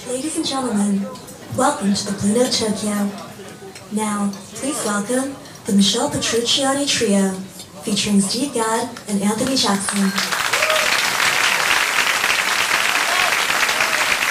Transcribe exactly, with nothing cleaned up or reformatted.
Ladies and gentlemen, welcome to the Blue Note Tokyo. Now, please welcome the Michelle Petrucciani Trio, featuring Steve Gadd and Anthony Jackson.